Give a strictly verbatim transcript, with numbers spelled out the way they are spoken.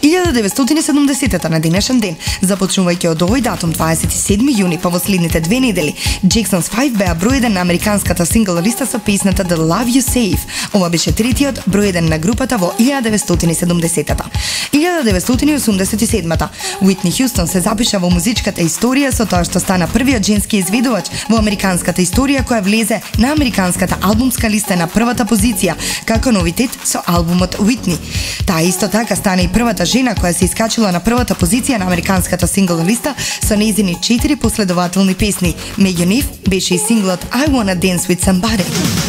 илјада деветстотини и седумдесетта на денешен ден, започнувајќи од овој датум дваесет и седми јуни, па во следните две недели, Jackson's Five беа број еден на американската сингл листа со песната The Love You Save. Ова беше третиот број еден на групата во илјада деветстотини и седумдесетта. илјада деветстотини и осумдесет и седмата. Уитни Хјустон се запиша во музичката историја со тоа што стана првиот женски изведувач во американската историја која влезе на американската албумска листа на првата позиција, како новитет со албумот Уитни. Таа исто така стана и првата жена која се искачила на првата позиција на американската сингл листа со нејзини четири последователни песни. Меѓу нив беше и синглот I Wanna Dance With Somebody.